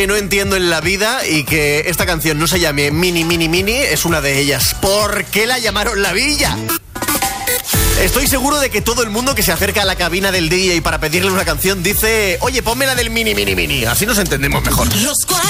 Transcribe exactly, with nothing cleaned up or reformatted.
que no entiendo en la vida y que esta canción no se llame Mini Mini Mini es una de ellas. ¿Por qué la llamaron La Villa? Estoy seguro de que todo el mundo que se acerca a la cabina del D J para pedirle una canción dice: oye, ponme la del Mini Mini Mini, así nos entendemos mejor. Los cuarenta